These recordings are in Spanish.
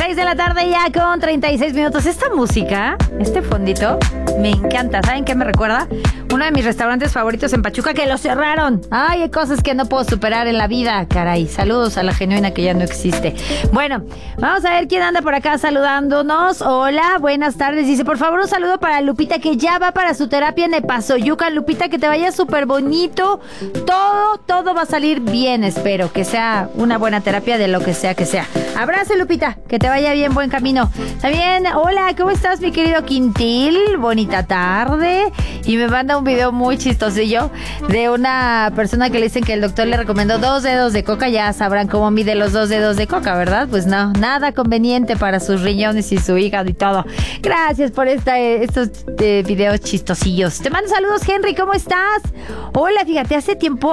6 de la tarde ya con 36 minutos. Esta música, este fondito, me encanta. ¿Saben qué me recuerda? Uno de mis restaurantes favoritos en Pachuca que lo cerraron. Ay, hay cosas que no puedo superar en la vida, caray. Saludos a la genuina que ya no existe. Bueno, vamos a ver quién anda por acá saludándonos. Hola, buenas tardes. Dice, por favor, un saludo para Lupita que ya va para su terapia en Epazoyucan. Lupita, que te vaya súper bonito. Todo va a salir bien, espero. Que sea una buena terapia de lo que sea que sea. Abrazo, Lupita, que te vaya bien, buen camino. También, hola, ¿cómo estás, mi querido Quintil? Bonita tarde. Y me manda un video muy chistosillo de una persona que le dicen que el doctor le recomendó 2 dedos de coca. Ya sabrán cómo mide los 2 dedos de coca, ¿verdad? Pues no, nada conveniente para sus riñones y su hígado y todo. Gracias por estos videos chistosillos. Te mando saludos, Henry, ¿cómo estás? Hola, fíjate, hace tiempo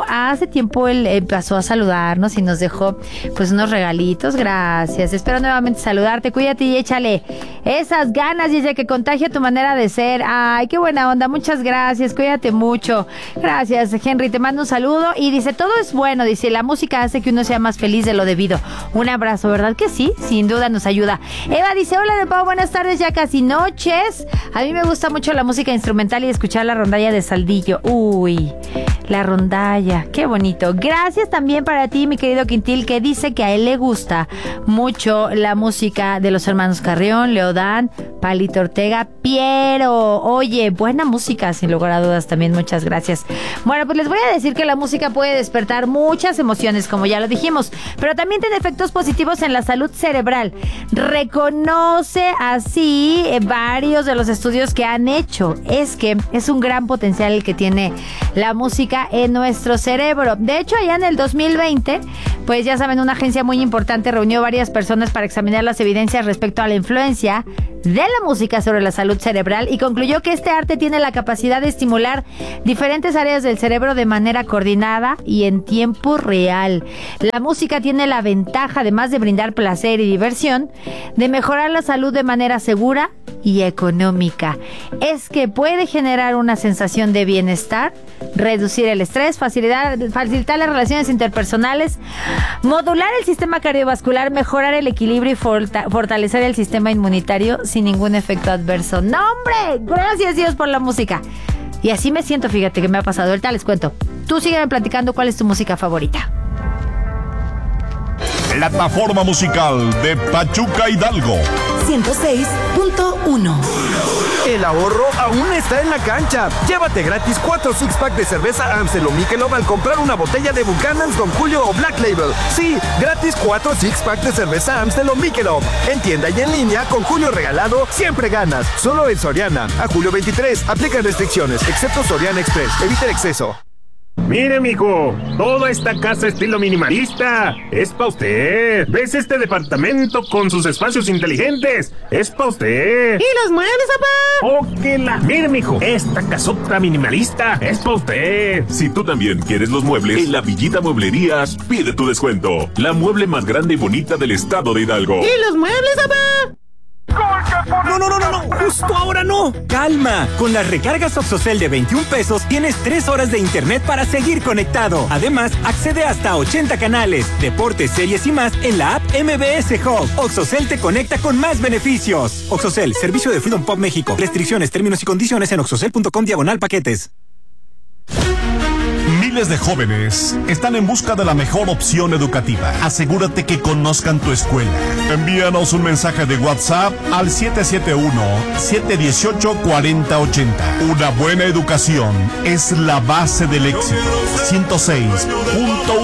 él pasó a saludarnos y nos dejó pues unos regalitos. Gracias, espero nuevamente saludarte. Cuídate y échale esas ganas y que contagia tu manera de ser. Ay, qué buena onda, muchas gracias, cuídate mucho. Gracias, Henry, te mando un saludo. Y dice, todo es bueno, dice, la música hace que uno sea más feliz de lo debido. Un abrazo, ¿verdad que sí? Sin duda nos ayuda. Eva dice, hola de Pau, buenas tardes, ya casi noches. A mí me gusta mucho la música instrumental y escuchar la rondalla de Saldillo. Uy, la rondalla, qué bonito. Gracias también para ti, mi querido Quintil, que dice que a él le gusta mucho la música de los hermanos Carrión, Leodán, Palito Ortega, Piero. Oye, buena música, sin lugar a dudas también, muchas gracias. Bueno, pues les voy a decir que la música puede despertar muchas emociones, como ya lo dijimos, pero también tiene efectos positivos en la salud cerebral. Reconoce así varios de los estudios que han hecho. Es que es un gran potencial el que tiene la música en nuestro cerebro. De hecho, allá en el 2020, pues ya saben, una agencia muy importante reunió varias personas para examinar las evidencias respecto a la influencia de la música sobre la salud cerebral y concluyó que este arte tiene la capacidad de estimular diferentes áreas del cerebro de manera coordinada y en tiempo real. La música tiene la ventaja, además de brindar placer y diversión, de mejorar la salud de manera segura y económica. Es que puede generar una sensación de bienestar, reducir el estrés, facilitar las relaciones interpersonales, modular el sistema cardiovascular, mejorar el equilibrio y fortalecer el sistema inmunitario sin ningún efecto adverso. ¡No, hombre! Gracias, Dios, por la música. Y así me siento, fíjate que me ha pasado. Ahorita les cuento. Tú sígueme platicando cuál es tu música favorita. Plataforma musical de Pachuca Hidalgo 106.1. El ahorro aún está en la cancha. Llévate gratis 4 six-pack de cerveza Amstel o Michelob al comprar una botella de Buchanan's, Don Julio o Black Label. Sí, gratis 4 six-pack de cerveza Amstel o Michelob. En tienda y en línea, con Julio regalado, siempre ganas. Solo en Soriana. A julio 23. Aplican restricciones, excepto Soriana Express. Evita el exceso. Mire, mijo, toda esta casa estilo minimalista es pa' usted. ¿Ves este departamento con sus espacios inteligentes? Es pa' usted. ¿Y los muebles, papá? Mire, mijo, esta casota minimalista es pa' usted. Si tú también quieres los muebles, en la Villita Mueblerías pide tu descuento. La mueble más grande y bonita del estado de Hidalgo. ¿Y los muebles, papá? No, justo ahora no. Calma, con las recargas Oxocel de 21 pesos tienes 3 horas de internet para seguir conectado. Además, accede hasta a 80 canales, deportes, series y más en la app MBS Hub. Oxocel te conecta con más beneficios. Oxocel, servicio de Freedom Pop México. Restricciones, términos y condiciones en oxocel.com/paquetes. Miles de jóvenes están en busca de la mejor opción educativa. Asegúrate que conozcan tu escuela. Envíanos un mensaje de WhatsApp al 771-718-4080. Una buena educación es la base del éxito. 106.1